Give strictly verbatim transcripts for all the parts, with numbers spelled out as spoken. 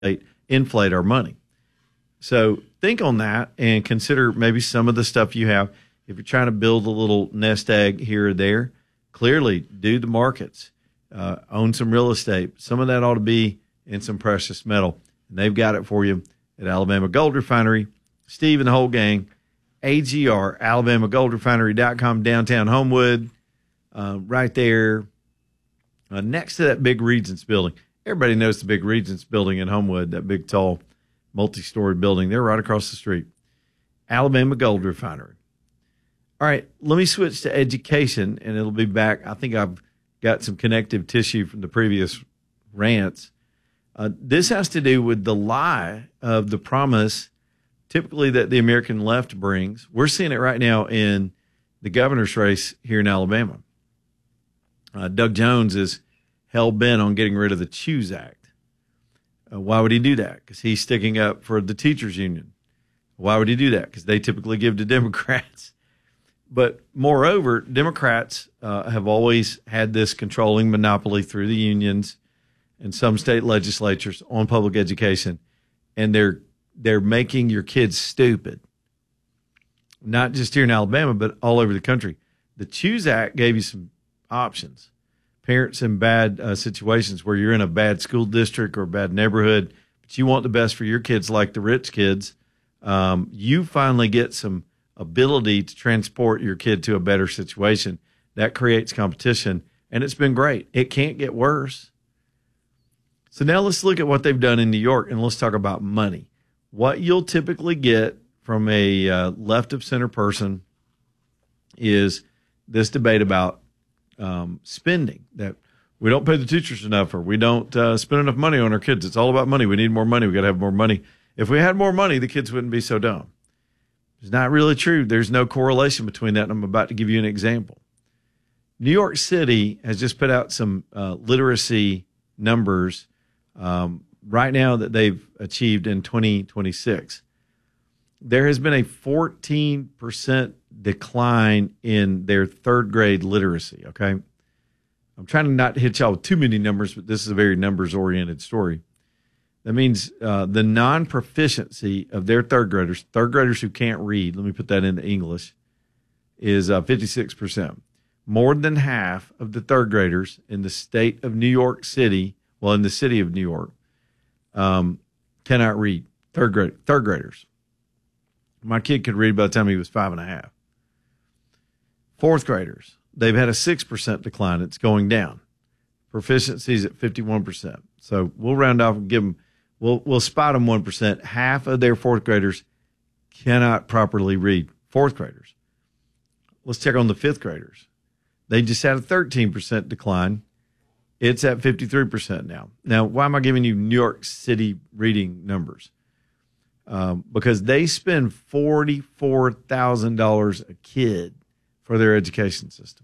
inflate our money. So think on that and consider maybe some of the stuff you have. If you're trying to build a little nest egg here or there, clearly do the markets, uh, own some real estate. Some of that ought to be in some precious metal. And they've got it for you at Alabama Gold Refinery. Steve and the whole gang, A G R, alabama gold refinery dot com, downtown Homewood, uh, right there uh, next to that big Regents building. Everybody knows the big Regents building in Homewood, that big, tall, multi-story building. They're right across the street. Alabama Gold Refinery. All right, let me switch to education, and it'll be back. I think I've got some connective tissue from the previous rants. Uh, this has to do with the lie of the promise typically that the American left brings. We're seeing it right now in the governor's race here in Alabama. Uh, Doug Jones is hell-bent on getting rid of the CHOOSE Act. Uh, why would he do that? Because he's sticking up for the teachers union. Why would he do that? Because they typically give to Democrats. But moreover, Democrats uh, have always had this controlling monopoly through the unions and some state legislatures on public education, and they're they're making your kids stupid. Not just here in Alabama, but all over the country. The CHOOSE Act gave you some options. Parents in bad uh, situations where you're in a bad school district or a bad neighborhood, but you want the best for your kids like the rich kids, um, you finally get some ability to transport your kid to a better situation. That creates competition, and it's been great. It can't get worse. So now let's look at what they've done in New York, and let's talk about money. What you'll typically get from a uh, left of center person is this debate about um, spending, that we don't pay the teachers enough, or we don't uh, spend enough money on our kids. It's all about money. We need more money. We got to have more money. If we had more money, the kids wouldn't be so dumb. It's not really true. There's no correlation between that, and I'm about to give you an example. New York City has just put out some uh, literacy numbers um, right now that they've achieved in twenty twenty-six. There has been a fourteen percent decline in their third grade literacy, okay? I'm trying to not hit y'all with too many numbers, but this is a very numbers-oriented story. That means uh, the non-proficiency of their third graders, third graders who can't read, let me put that into English, is uh, fifty-six percent. More than half of the third graders in the state of New York City, well, in the city of New York, um, cannot read. Third grade, third graders. My kid could read by the time he was five and a half. Fourth graders, they've had a six percent decline. It's going down. Proficiency's at fifty-one percent. So we'll round off and give them, we'll, we'll spot them one percent. Half of their fourth graders cannot properly read. Fourth graders. Let's check on the fifth graders. They just had a thirteen percent decline. It's at fifty-three percent now. Now, why am I giving you New York City reading numbers? Um, because they spend forty-four thousand dollars a kid for their education system.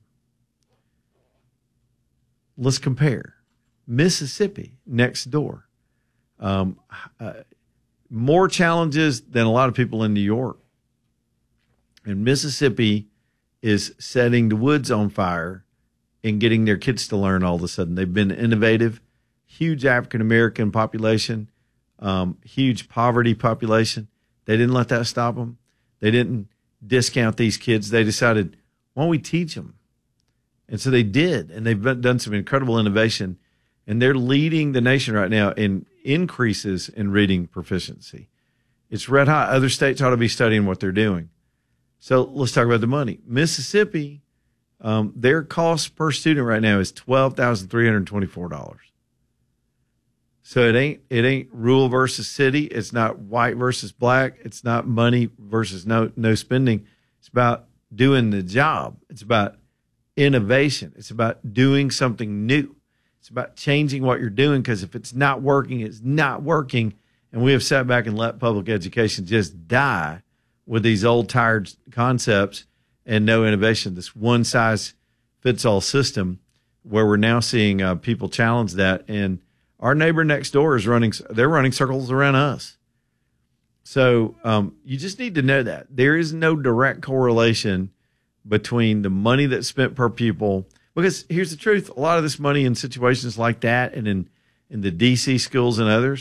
Let's compare. Mississippi, next door. Um, uh, more challenges than a lot of people in New York. And Mississippi is setting the woods on fire and getting their kids to learn all of a sudden. They've been innovative, huge African-American population, um, huge poverty population. They didn't let that stop them. They didn't discount these kids. They decided, why don't we teach them? And so they did, and they've been, done some incredible innovation, and they're leading the nation right now in increases in reading proficiency. It's red hot. Other states ought to be studying what they're doing. So let's talk about the money. Mississippi, um, their cost per student right now is twelve thousand three hundred twenty-four dollars. So it ain't it ain't rural versus city. It's not white versus black. It's not money versus no no spending. It's about doing the job. It's about innovation. It's about doing something new. It's about changing what you're doing, because if it's not working, it's not working. And we have sat back and let public education just die with these old, tired concepts and no innovation. This one-size-fits-all system where we're now seeing uh, people challenge that. And our neighbor next door is running, they're running circles around us. So um, you just need to know that. There is no direct correlation between the money that's spent per pupil. Because here's the truth. A lot of this money in situations like that and in, in the D C schools and others,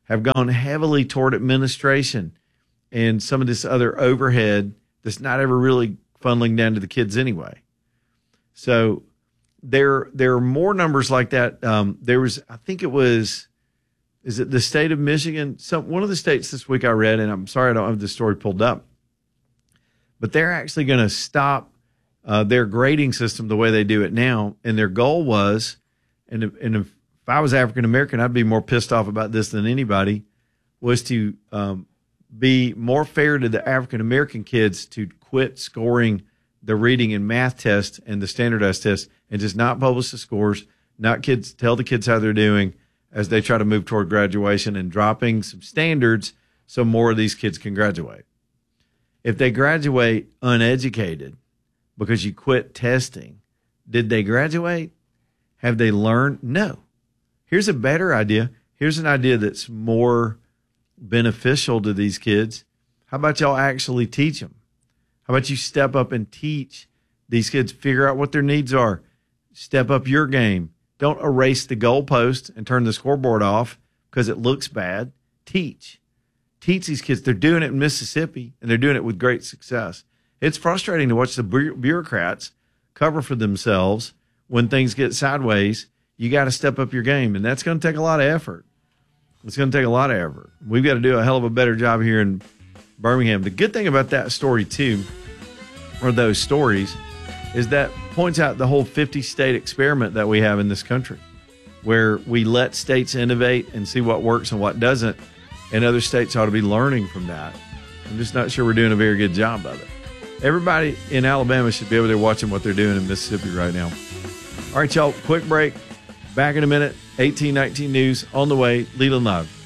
have gone heavily toward administration and some of this other overhead that's not ever really funneling down to the kids anyway. So there, there are more numbers like that. Um, there was, I think it was, is it the state of Michigan? Some one of the states this week I read, and I'm sorry I don't have the story pulled up, but they're actually going to stop uh, their grading system the way they do it now. And their goal was, and if, and if I was African American, I'd be more pissed off about this than anybody, was to um, be more fair to the African American kids to quit scoring the reading and math test and the standardized test and just not publish the scores, not kids tell the kids how they're doing as they try to move toward graduation, and dropping some standards so more of these kids can graduate. If they graduate uneducated because you quit testing, did they graduate? Have they learned? No. Here's a better idea. Here's an idea that's more beneficial to these kids. How about y'all actually teach them? How about you step up and teach these kids, figure out what their needs are, step up your game. Don't erase the goalpost and turn the scoreboard off because it looks bad. Teach. Teach these kids. They're doing it in Mississippi, and they're doing it with great success. It's frustrating to watch the bureaucrats cover for themselves when things get sideways. You got to step up your game, and that's going to take a lot of effort. It's going to take a lot of effort. We've got to do a hell of a better job here in Birmingham. The good thing about that story, too, or those stories, is that points out the whole fifty-state experiment that we have in this country, where we let states innovate and see what works and what doesn't, and other states ought to be learning from that. I'm just not sure we're doing a very good job of it. Everybody in Alabama should be over there watching what they're doing in Mississippi right now. All right, y'all, quick break. Back in a minute. eighteen nineteen News on the way. Leland Live.